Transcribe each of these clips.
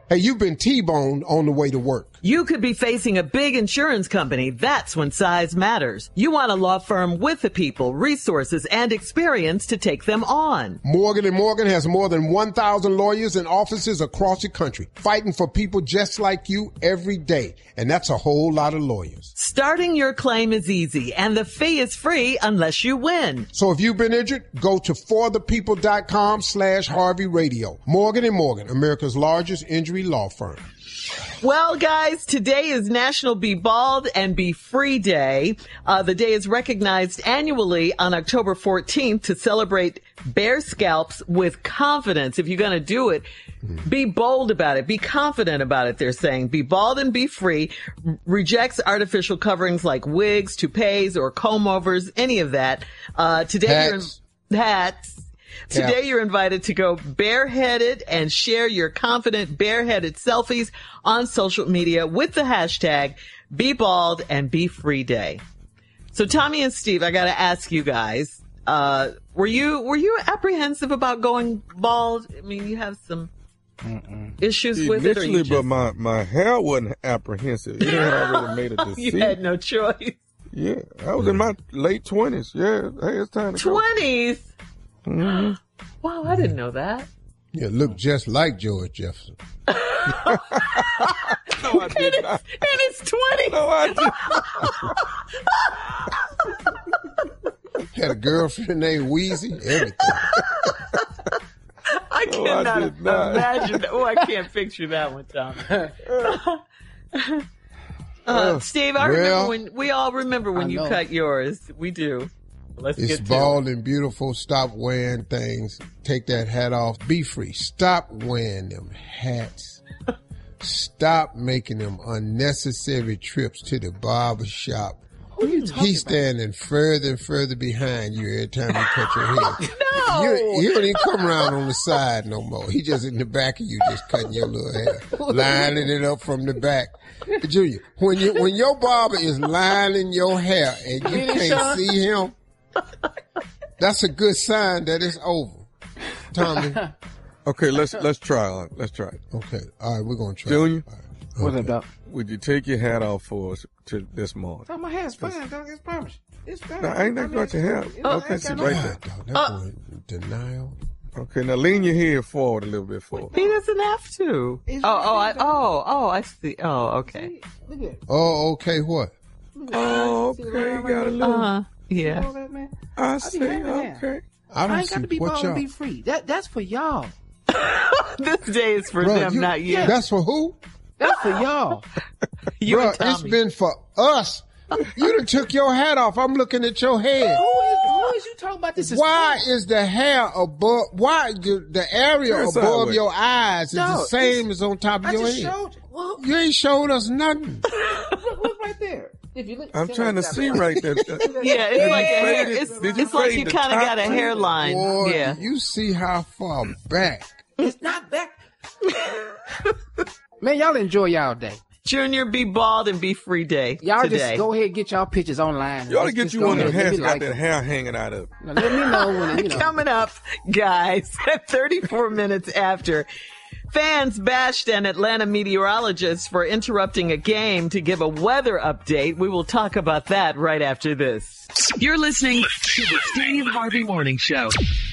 Hey, you've been T-boned on the way to work. You could be facing a big insurance company. That's when size matters. You want a law firm with the people, resources, and experience to take them on. Morgan & Morgan has more than 1,000 lawyers and offices across the country, fighting for people just like you every day. And that's a whole lot of lawyers. Starting your claim is easy, and the fee is free unless you win. So if you've been injured, go to forthepeople.com/Harvey Radio. Morgan & Morgan, America's largest injury law firm. Well, guys, today is National Be Bald and Be Free Day. The day is recognized annually on October 14th to celebrate bare scalps with confidence. If you're going to do it, be bold about it. Be confident about it, they're saying. Be bald and be free. Rejects artificial coverings like wigs, toupees, or comb-overs, any of that. Today Today, you're invited to go bareheaded and share your confident bareheaded selfies on social media with the hashtag #BeBaldAndBeFreeDay. So, Tommy and Steve, I got to ask you guys, were you apprehensive about going bald? I mean, you have some issues with it, or you but my hair wasn't apprehensive. It had already made a decision. You had no choice. Yeah, I was in my late 20s. Yeah, hey, it's time to 20s. Mm-hmm. Wow, I didn't know that. Yeah, look just like George Jefferson. No, I did not. And it's 20. No, I did. Had a girlfriend named Wheezy, everything. I cannot imagine that. Oh, I can't picture that one, Tom. Steve, we all remember when you cut yours. We do. It's bald and beautiful. Stop wearing things. Take that hat off. Be free. Stop wearing them hats. Stop making them unnecessary trips to the barber shop. Who are you talking He's standing further and further behind you every time you cut your hair. No! You don't even come around on the side no more. He just in the back of you, just cutting your little hair, lining it up from the back. Junior, when your barber is lining your hair and you can't see him, that's a good sign that it's over. Tommy. Okay, let's try it. Let's try it. Okay, all right, we're gonna try. Junior, right. What's up, Doc? Would you take your hat off for us to this morning? Oh, my hair's fine, dog. It's promise. It's fine. No, I ain't talking about your hair. Okay, sit right there. That boy, denial. Okay, now lean your head forward a little bit forward. He doesn't have to. I see. Oh, okay. Look at it. Oh, okay, what? Oh, okay, you got a little. Yeah. All that, man. I see, okay. I ain't got to be bald and be free. That's for y'all. This day is for them, not you. That's for who? That's for y'all. Bro, it's been for us. You done took your hat off. I'm looking at your head. Who is you talking about? This is why is the hair above? Why the area above your eyes is the same as on top of your head? Showed you. Well, you ain't showed us nothing. look right there. If you look, I'm trying to see right there. Yeah, it's like a hair. It's like you kind of got a hairline. Boy, yeah. You see how far back? It's not back. Man, y'all enjoy y'all day. Junior, be bald and be free day. Y'all today. Just go ahead and get y'all pictures online. You ought to get you one of them hats got that hair hanging out of. Now, let me know when Coming up, guys, at 34 minutes after. Fans bashed an Atlanta meteorologist for interrupting a game to give a weather update. We will talk about that right after this. You're listening to the Steve Harvey Morning Show.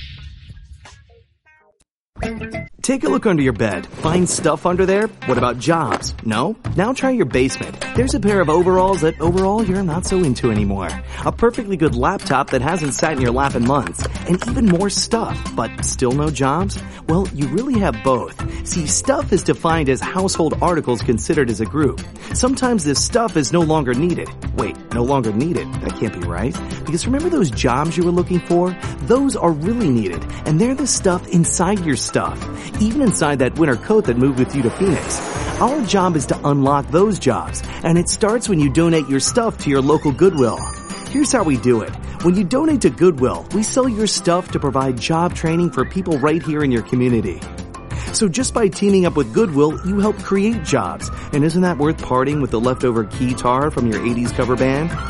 Take a look under your bed. Find stuff under there? What about jobs? No? Now try your basement. There's a pair of overalls that overall you're not so into anymore. A perfectly good laptop that hasn't sat in your lap in months. And even more stuff, but still no jobs? Well, you really have both. See, stuff is defined as household articles considered as a group. Sometimes this stuff is no longer needed. Wait, no longer needed? That can't be right. Because remember those jobs you were looking for? Those are really needed. And they're the stuff inside your stuff. Even inside that winter coat that moved with you to Phoenix. Our job is to unlock those jobs, and it starts when you donate your stuff to your local Goodwill. Here's how we do it. When you donate to Goodwill, we sell your stuff to provide job training for people right here in your community. So just by teaming up with Goodwill, you help create jobs. And isn't that worth parting with the leftover keytar from your 80s cover band?